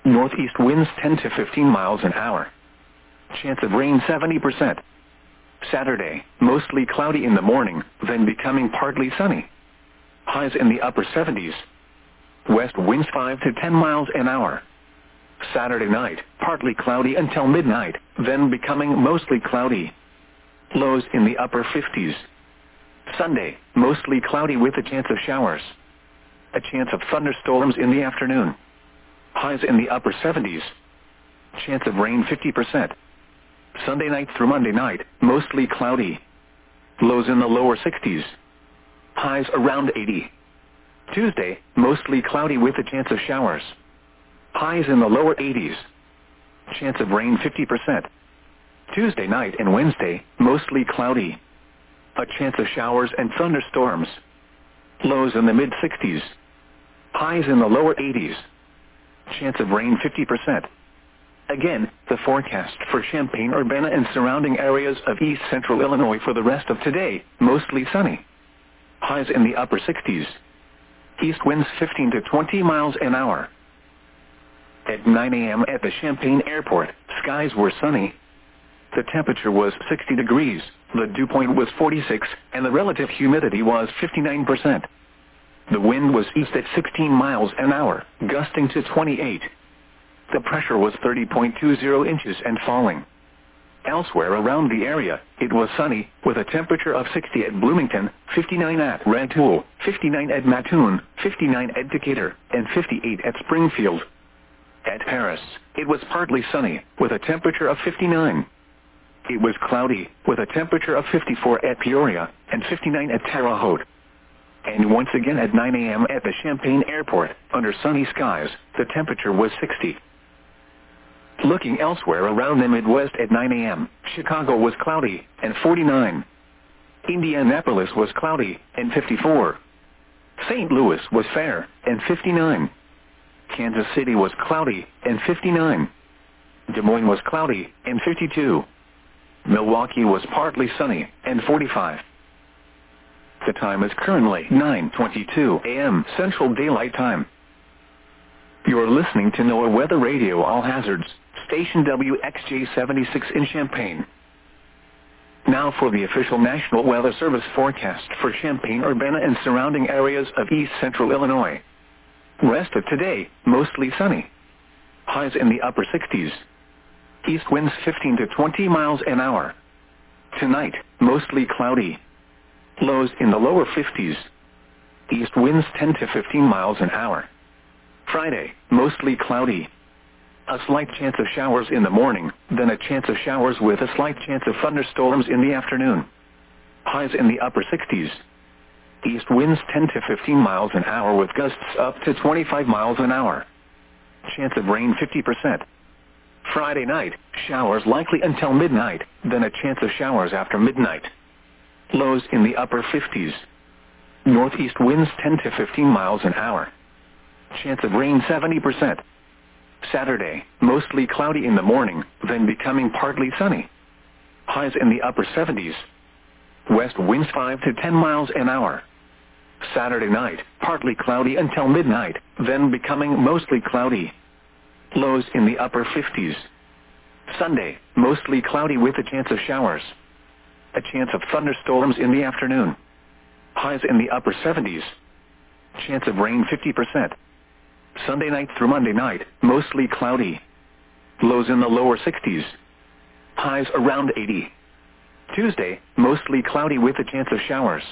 Northeast winds 10 to 15 miles an hour. Chance of rain 70%. Saturday, mostly cloudy in the morning, then becoming partly sunny. Highs in the upper 70s. West winds 5 to 10 miles an hour. Saturday night, partly cloudy until midnight, then becoming mostly cloudy. Lows in the upper 50s. Sunday, mostly cloudy with a chance of showers. A chance of thunderstorms in the afternoon. Highs in the upper 70s. Chance of rain 50%. Sunday night through Monday night, mostly cloudy. Lows in the lower 60s. Highs around 80. Tuesday, mostly cloudy with a chance of showers. Highs in the lower 80s. Chance of rain 50%. Tuesday night and Wednesday, mostly cloudy. A chance of showers and thunderstorms. Lows in the mid-60s. Highs in the lower 80s. Chance of rain 50%. Again, the forecast for Champaign-Urbana and surrounding areas of east central Illinois for the rest of today, mostly sunny. Highs in the upper 60s. East winds 15 to 20 miles an hour. At 9 a.m. at the Champaign Airport, skies were sunny. The temperature was 60 degrees, the dew point was 46, and the relative humidity was 59%. The wind was east at 16 miles an hour, gusting to 28. The pressure was 30.20 inches and falling. Elsewhere around the area, it was sunny, with a temperature of 60 at Bloomington, 59 at Rantoul, 59 at Mattoon, 59 at Decatur, and 58 at Springfield. At Paris, it was partly sunny, with a temperature of 59. It was cloudy, with a temperature of 54 at Peoria, and 59 at Terre Haute. And once again at 9 a.m. at the Champaign Airport, under sunny skies, the temperature was 60. Looking elsewhere around the Midwest at 9 a.m., Chicago was cloudy, and 49. Indianapolis was cloudy, and 54. St. Louis was fair, and 59. Kansas City was cloudy, and 59. Des Moines was cloudy, and 52. Milwaukee was partly sunny, and 45. The time is currently 9:22 a.m. Central Daylight Time. You're listening to NOAA Weather Radio All Hazards, station WXJ-76 in Champaign. Now for the official National Weather Service forecast for Champaign-Urbana and surrounding areas of east central Illinois. Rest of today, mostly sunny. Highs in the upper 60s. East winds 15 to 20 miles an hour. Tonight, mostly cloudy. Lows in the lower 50s. East winds 10 to 15 miles an hour. Friday, mostly cloudy. A slight chance of showers in the morning, then a chance of showers with a slight chance of thunderstorms in the afternoon. Highs in the upper 60s. East winds 10 to 15 miles an hour with gusts up to 25 miles an hour. Chance of rain 50%. Friday night, showers likely until midnight, then a chance of showers after midnight. Lows in the upper 50s. Northeast winds 10 to 15 miles an hour. Chance of rain 70%. Saturday, mostly cloudy in the morning, then becoming partly sunny. Highs in the upper 70s. West winds 5 to 10 miles an hour. Saturday night, partly cloudy until midnight, then becoming mostly cloudy. Lows in the upper 50s. Sunday, mostly cloudy with a chance of showers. A chance of thunderstorms in the afternoon. Highs in the upper 70s. Chance of rain 50%. Sunday night through Monday night, mostly cloudy. Lows in the lower 60s. Highs around 80. Tuesday, mostly cloudy with a chance of showers.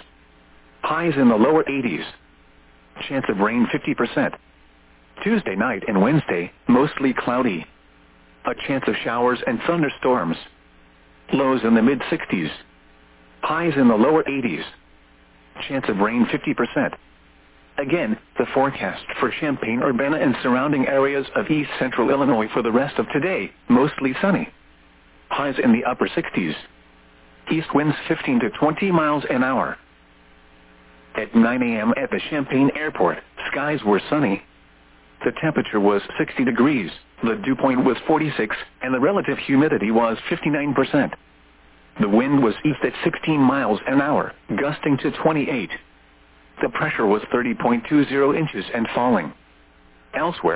Highs in the lower 80s. Chance of rain 50%. Tuesday night and Wednesday, mostly cloudy. A chance of showers and thunderstorms. Lows in the mid-60s. Highs in the lower 80s. Chance of rain 50%. Again, the forecast for Champaign-Urbana and surrounding areas of east central Illinois for the rest of today, mostly sunny. Highs in the upper 60s. East winds 15 to 20 miles an hour. At 9 a.m. at the Champaign Airport, skies were sunny. The temperature was 60 degrees, the dew point was 46, and the relative humidity was 59%. The wind was east at 16 miles an hour, gusting to 28. The pressure was 30.20 inches and falling. Elsewhere,